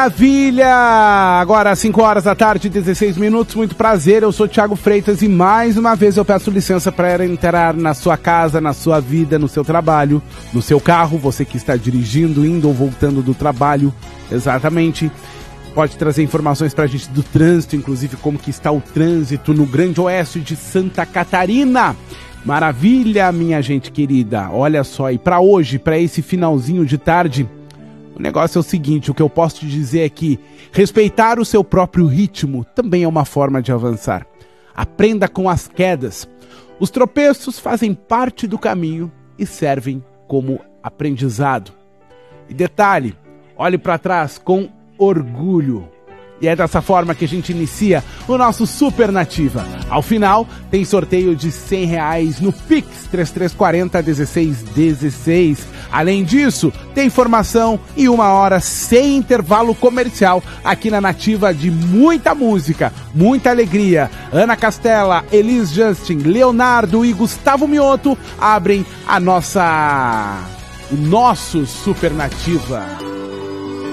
maravilha! Agora, às 5 horas da tarde, 16 minutos. Muito prazer, eu sou Thiago Freitas e mais uma vez eu peço licença para entrar na sua casa, na sua vida, no seu trabalho, no seu carro, você que está dirigindo, indo ou voltando do trabalho. Exatamente. Pode trazer informações pra gente do trânsito, inclusive como que está o trânsito no Grande Oeste de Santa Catarina. Maravilha, minha gente querida. Olha só, e para hoje, para esse finalzinho de tarde, o negócio é o seguinte, o que eu posso te dizer é que respeitar o seu próprio ritmo também é uma forma de avançar. Aprenda com as quedas. Os tropeços fazem parte do caminho e servem como aprendizado. E detalhe, olhe para trás com orgulho. E é dessa forma que a gente inicia o nosso Super Nativa. Ao final, tem sorteio de R$100 no Pix 3340-1616. Além disso, tem informação e 1 hora sem intervalo comercial aqui na Nativa de muita música, muita alegria. Ana Castela, Elis Justin, Leonardo e Gustavo Mioto abrem o nosso Super Nativa.